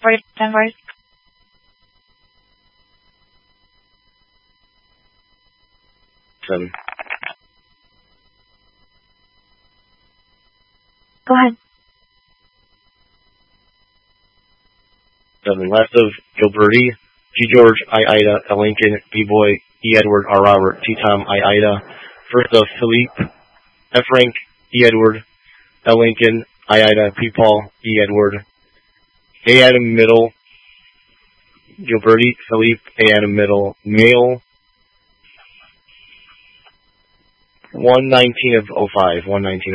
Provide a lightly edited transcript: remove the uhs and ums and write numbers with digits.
for Denver. Seven. Go ahead. 7. Last of Gilberti, G. George, I. Ida, L. Lincoln, B. Boy, E. Edward, R. Robert, T. Tom, I. Ida. First of Philippe, F. Frank, E. Edward, L. Lincoln, I. Ida, P. Paul, E. Edward. A. Adam Middle, Gilberti, Philippe, A. Adam Middle, male, 119 of 05, 119